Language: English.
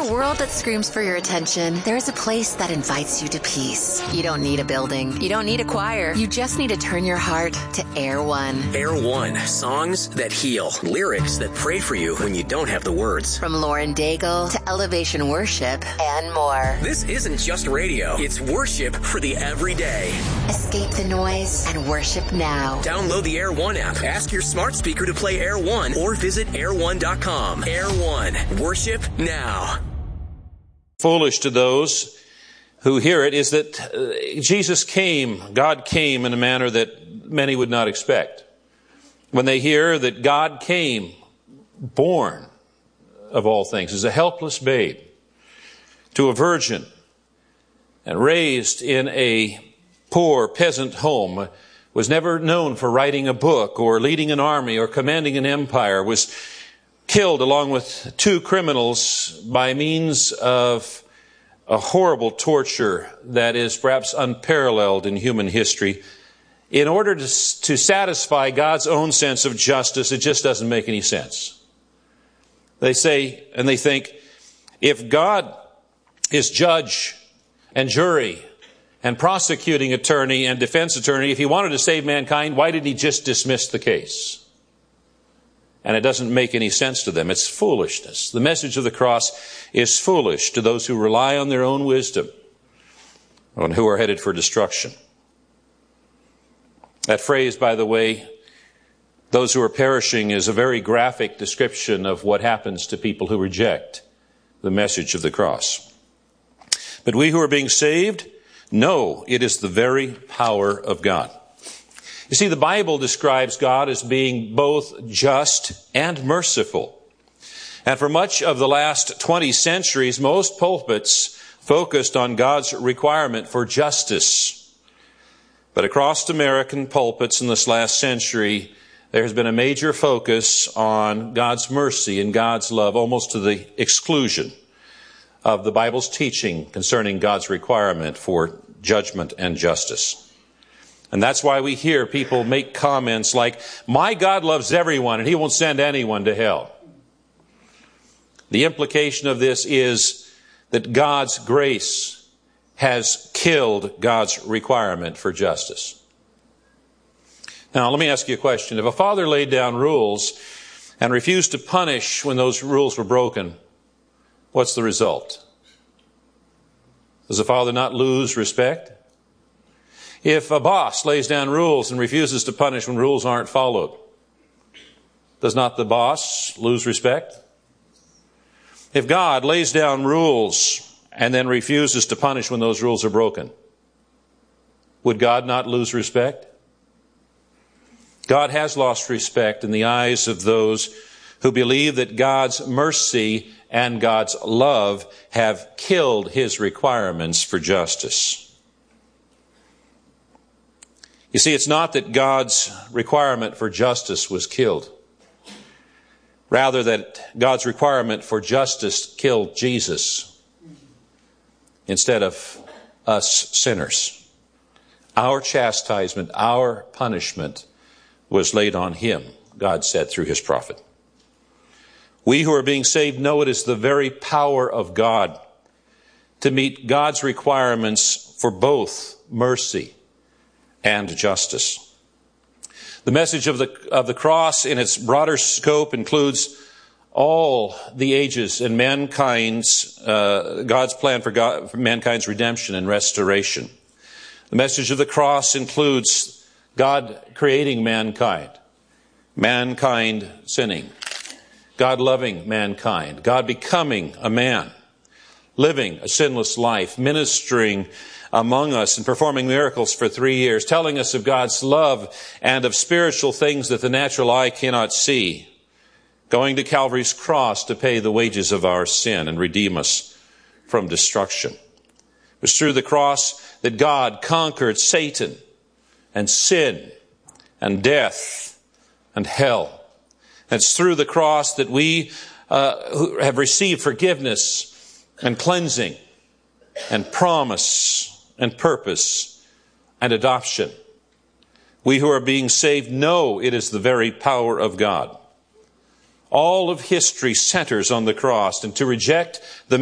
a world that screams for your attention, there is a place that invites you to peace. You don't need a building. You don't need a choir. You just need to turn your heart to Air One. Air One. Songs that heal. Lyrics that pray for you when you don't have the words. From Lauren Daigle to Elevation Worship and more. This isn't just radio. It's worship for the everyday. Escape the noise and worship now. Download the Air One app. Ask your smart speaker to play Air One or visit air1.com. Air One. Worship now. Foolish to those who hear it is that God came in a manner that many would not expect. When they hear that God came, born of all things, as a helpless babe, to a virgin, and raised in a poor peasant home, was never known for writing a book or leading an army or commanding an empire, was killed along with two criminals by means of a horrible torture that is perhaps unparalleled in human history. In order to satisfy God's own sense of justice, it just doesn't make any sense. They say and they think, if God is judge and jury and prosecuting attorney and defense attorney, if he wanted to save mankind, why didn't he just dismiss the case? And it doesn't make any sense to them. It's foolishness. The message of the cross is foolish to those who rely on their own wisdom and who are headed for destruction. That phrase, by the way, those who are perishing, is a very graphic description of what happens to people who reject the message of the cross. But we who are being saved know it is the very power of God. You see, the Bible describes God as being both just and merciful. And for much of the last 20 centuries, most pulpits focused on God's requirement for justice. But across American pulpits in this last century, there has been a major focus on God's mercy and God's love, almost to the exclusion of the Bible's teaching concerning God's requirement for judgment and justice. And that's why we hear people make comments like, my God loves everyone and he won't send anyone to hell. The implication of this is that God's grace has killed God's requirement for justice. Now, let me ask you a question. If a father laid down rules and refused to punish when those rules were broken, what's the result? Does the father not lose respect? If a boss lays down rules and refuses to punish when rules aren't followed, does not the boss lose respect? If God lays down rules and then refuses to punish when those rules are broken, would God not lose respect? God has lost respect in the eyes of those who believe that God's mercy and God's love have killed his requirements for justice. You see, it's not that God's requirement for justice was killed. Rather, that God's requirement for justice killed Jesus instead of us sinners. Our chastisement, our punishment was laid on him, God said through his prophet. We who are being saved know it is the very power of God to meet God's requirements for both mercy and justice. The message of the cross in its broader scope includes all the ages and God's plan for mankind's redemption and restoration. The message of the cross includes God creating mankind sinning, God loving mankind, God becoming a man, living a sinless life, ministering among us and performing miracles for 3 years, telling us of God's love and of spiritual things that the natural eye cannot see, going to Calvary's cross to pay the wages of our sin and redeem us from destruction. It was through the cross that God conquered Satan and sin and death and hell. It's through the cross that we who have received forgiveness and cleansing and promise and purpose and adoption. We who are being saved know it is the very power of God. All of history centers on the cross, and to reject the